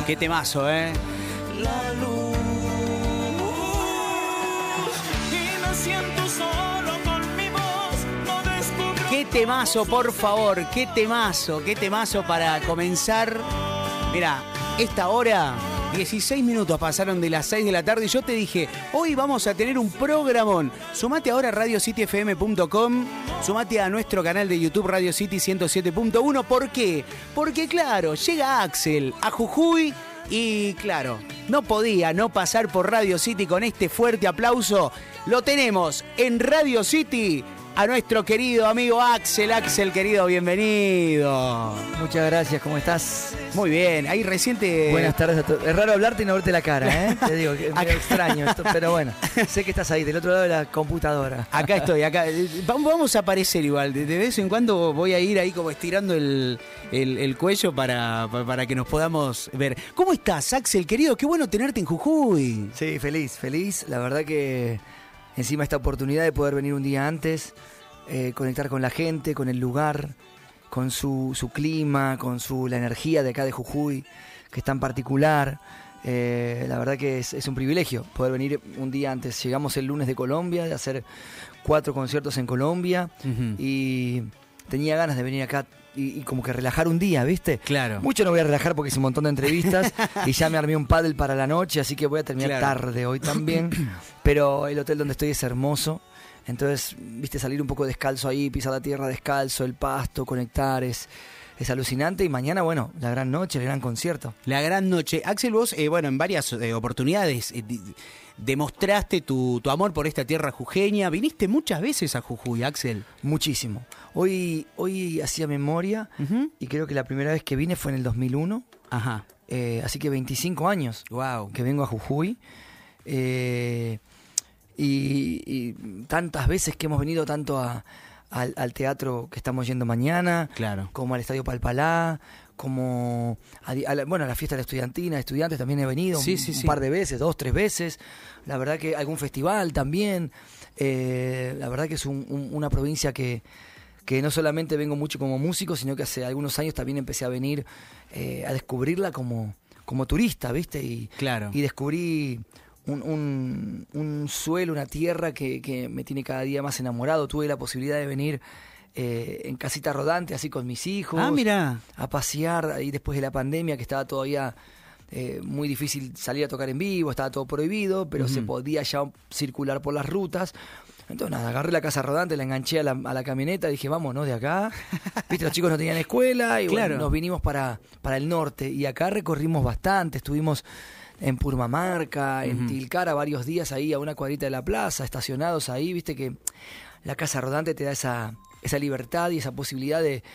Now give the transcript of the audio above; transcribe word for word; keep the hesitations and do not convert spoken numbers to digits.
Qué temazo, ¿eh? La luz y me siento solo con mi voz, no descubro. Qué temazo, por favor, qué temazo, qué temazo para comenzar. Mira, esta hora, dieciséis minutos pasaron de las seis de la tarde y yo te dije, hoy vamos a tener un programón. Sumate ahora a radio city f m punto com, sumate a nuestro canal de YouTube Radio City ciento siete punto uno. ¿Por qué? Porque claro, llega Axel a Jujuy y claro, no podía no pasar por Radio City con este fuerte aplauso. Lo tenemos en Radio City a nuestro querido amigo Axel. Axel, querido, bienvenido. Muchas gracias, ¿cómo estás? Muy bien, ahí reciente... Buenas tardes a todos. Es raro hablarte y no verte la cara, ¿eh? Te digo, que es medio extraño esto, pero bueno, sé que estás ahí, del otro lado de la computadora. Acá estoy, acá. Vamos a aparecer igual, de vez en cuando voy a ir ahí como estirando el, el, el cuello para, para que nos podamos ver. ¿Cómo estás, Axel, querido? Qué bueno tenerte en Jujuy. Sí, feliz, feliz. La verdad que encima esta oportunidad de poder venir un día antes, eh, conectar con la gente, con el lugar, con su, su clima, con su la energía de acá de Jujuy, que es tan particular. Eh, la verdad que es, es un privilegio poder venir un día antes. Llegamos el lunes de Colombia, de hacer cuatro conciertos en Colombia, uh-huh. y tenía ganas de venir acá y, y como que relajar un día, ¿viste? Claro. Mucho no voy a relajar porque hice un montón de entrevistas y ya me armé un pádel para la noche, así que voy a terminar claro. tarde hoy también. Pero el hotel donde estoy es hermoso. Entonces, viste, salir un poco descalzo ahí, pisar la tierra descalzo, el pasto, conectar, es, es alucinante. Y mañana, bueno, la gran noche, el gran concierto. La gran noche. Axel, vos, eh, bueno, en varias eh, oportunidades eh, de, demostraste tu, tu amor por esta tierra jujeña. ¿Viniste muchas veces a Jujuy, Axel? Muchísimo. Hoy, hoy hacía memoria, uh-huh. y creo que la primera vez que vine fue en el dos mil uno. Ajá. Eh, así que veinticinco años wow. que vengo a Jujuy. Eh... Y, y tantas veces que hemos venido tanto a, al, al teatro que estamos yendo mañana, claro. como al Estadio Palpalá, como a, a la, bueno, a la fiesta de la estudiantina, estudiantes también he venido sí, un, sí, un sí. par de veces, dos, tres veces. La verdad que algún festival también. Eh, la verdad que es un, un, una provincia que, que no solamente vengo mucho como músico, sino que hace algunos años también empecé a venir eh, a descubrirla como, como turista, ¿viste? Y, claro. y descubrí... Un, un, un suelo, una tierra que, que me tiene cada día más enamorado. Tuve la posibilidad de venir eh, en casita rodante, así con mis hijos. Ah, mira. A pasear ahí después de la pandemia, que estaba todavía eh, muy difícil salir a tocar en vivo, estaba todo prohibido, pero uh-huh. se podía ya circular por las rutas. Entonces nada, agarré la casa rodante, la enganché a la, a la camioneta, dije, vámonos de acá. Viste, los chicos no tenían escuela y claro. bueno, nos vinimos para, para el norte. Y acá recorrimos bastante, estuvimos... en Purmamarca, uh-huh. en Tilcara, varios días ahí a una cuadrita de la plaza, estacionados ahí, viste que la casa rodante te da esa, esa libertad y esa posibilidad de,